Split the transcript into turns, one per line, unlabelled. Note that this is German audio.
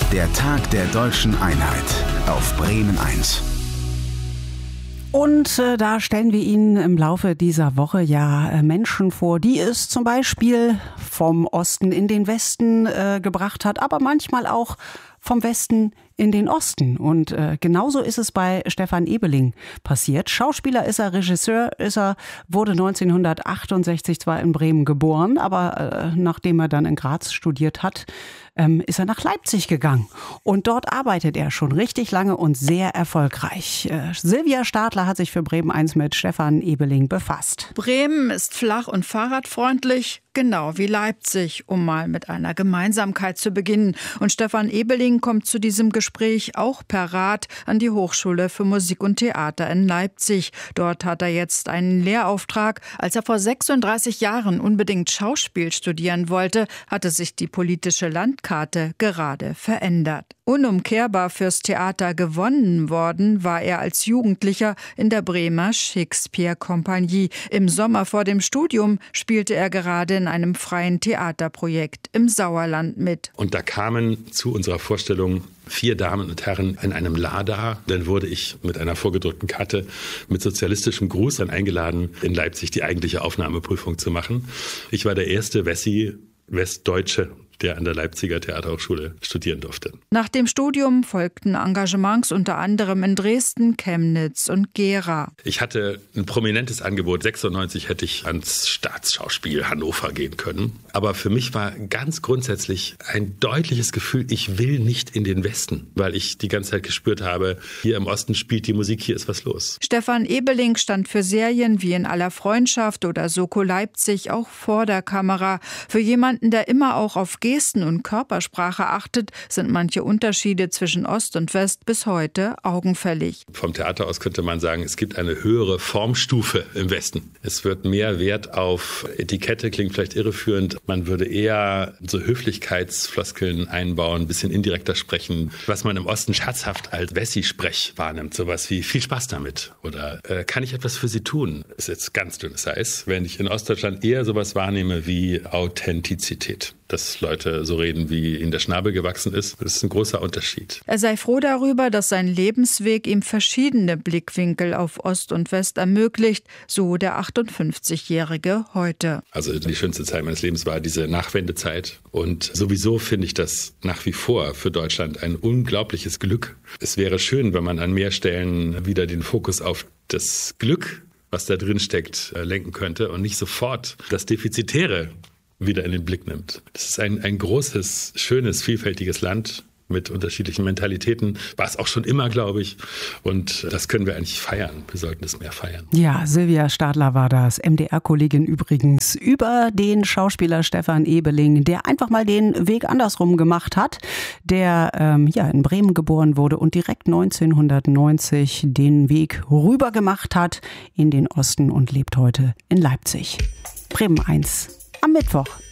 Der Tag der deutschen Einheit auf Bremen 1.
Und da stellen wir Ihnen im Laufe dieser Woche Menschen vor, die es zum Beispiel vom Osten in den Westen gebracht hat, aber manchmal auch vom Westen in den Osten. Und genauso ist es bei Stefan Ebeling passiert. Schauspieler ist er, Regisseur ist er, wurde 1968 zwar in Bremen geboren, aber nachdem er dann in Graz studiert hat, ist er nach Leipzig gegangen. Und dort arbeitet er schon richtig lange und sehr erfolgreich. Silvia Stadler hat sich für Bremen 1 mit Stefan Ebeling befasst.
Bremen ist flach und fahrradfreundlich, genau wie Leipzig, um mal mit einer Gemeinsamkeit zu beginnen. Und Stefan Ebeling kommt zu diesem Gespräch auch per Rat an die Hochschule für Musik und Theater in Leipzig. Dort hat er jetzt einen Lehrauftrag. Als er vor 36 Jahren unbedingt Schauspiel studieren wollte, hatte sich die politische Landkarte gerade verändert. Unumkehrbar fürs Theater gewonnen worden war er als Jugendlicher in der Bremer Shakespeare-Kompanie. Im Sommer vor dem Studium spielte er gerade in einem freien Theaterprojekt im Sauerland mit.
Und da kamen zu unserer Vorstellung 4 Damen und Herren in einem Lada. Dann wurde ich mit einer vorgedruckten Karte mit sozialistischem Gruß dann eingeladen, in Leipzig die eigentliche Aufnahmeprüfung zu machen. Ich war der erste Westdeutsche, der an der Leipziger Theaterhochschule studieren durfte.
Nach dem Studium folgten Engagements unter anderem in Dresden, Chemnitz und Gera.
Ich hatte ein prominentes Angebot. 96 hätte ich ans Staatsschauspiel Hannover gehen können. Aber für mich war ganz grundsätzlich ein deutliches Gefühl, ich will nicht in den Westen, weil ich die ganze Zeit gespürt habe, hier im Osten spielt die Musik, hier ist was los.
Stefan Ebeling stand für Serien wie In aller Freundschaft oder Soko Leipzig auch vor der Kamera. Für jemanden, der immer auch auf Gesten und Körpersprache achtet, sind manche Unterschiede zwischen Ost und West bis heute augenfällig.
Vom Theater aus könnte man sagen, es gibt eine höhere Formstufe im Westen. Es wird mehr Wert auf Etikette, klingt vielleicht irreführend. Man würde eher so Höflichkeitsfloskeln einbauen, ein bisschen indirekter sprechen, was man im Osten scherzhaft als Wessi-Sprech wahrnimmt. Sowas wie viel Spaß damit oder kann ich etwas für Sie tun? Das ist jetzt ganz dünnes Eis. Wenn ich in Ostdeutschland eher sowas wahrnehme wie Authentizität. Dass Leute so reden, wie ihnen der Schnabel gewachsen ist. Das ist ein großer Unterschied.
Er sei froh darüber, dass sein Lebensweg ihm verschiedene Blickwinkel auf Ost und West ermöglicht, so der 58-Jährige heute.
Also die schönste Zeit meines Lebens war diese Nachwendezeit. Und sowieso finde ich das nach wie vor für Deutschland ein unglaubliches Glück. Es wäre schön, wenn man an mehr Stellen wieder den Fokus auf das Glück, was da drin steckt, lenken könnte und nicht sofort das Defizitäre wieder in den Blick nimmt. Das ist ein großes, schönes, vielfältiges Land mit unterschiedlichen Mentalitäten. War es auch schon immer, glaube ich. Und das können wir eigentlich feiern. Wir sollten es mehr feiern.
Ja, Silvia Stadler war das, MDR-Kollegin übrigens, über den Schauspieler Stefan Ebeling, der einfach mal den Weg andersrum gemacht hat, der in Bremen geboren wurde und direkt 1990 den Weg rüber gemacht hat in den Osten und lebt heute in Leipzig. Bremen 1. Am Mittwoch.